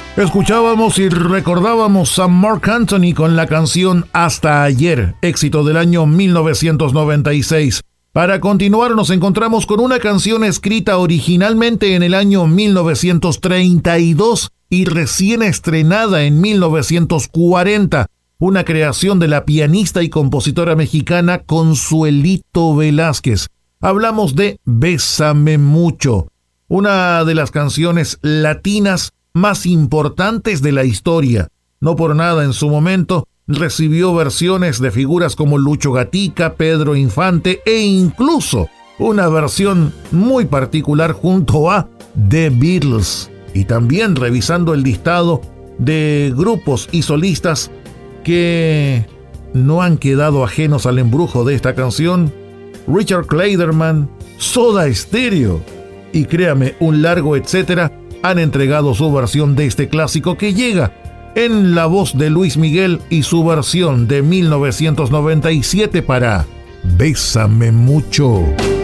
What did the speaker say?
Escuchábamos y recordábamos a Marc Anthony con la canción Hasta Ayer, éxito del año 1996. Para continuar nos encontramos con una canción escrita originalmente en el año 1932 y recién estrenada en 1940, una creación de la pianista y compositora mexicana Consuelito Velázquez. Hablamos de Bésame Mucho, una de las canciones latinas más importantes de la historia. No por nada en su momento recibió versiones de figuras como Lucho Gatica, Pedro Infante e incluso una versión muy particular junto a The Beatles. Y también revisando el listado de grupos y solistas que no han quedado ajenos al embrujo de esta canción, Richard Clayderman, Soda Stereo y créame, un largo etcétera, han entregado su versión de este clásico que llega en la voz de Luis Miguel y su versión de 1997 para Bésame Mucho.